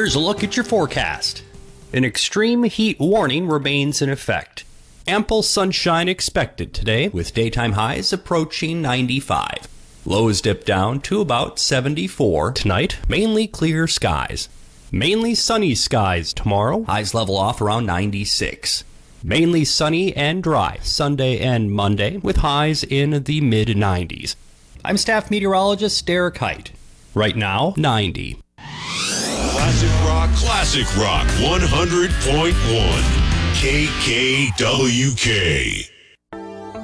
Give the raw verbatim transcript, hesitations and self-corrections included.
Here's a look at your forecast. An extreme heat warning remains in effect. Ample sunshine expected today, with daytime highs approaching ninety-five. Lows dip down to about seventy-four. Tonight, mainly clear skies. Mainly sunny skies tomorrow. Highs level off around ninety-six. Mainly sunny and dry Sunday and Monday, with highs in the mid nineties. I'm staff meteorologist Derek Height. Right now, ninety. Classic Rock, Classic Rock one hundred point one. K K W K.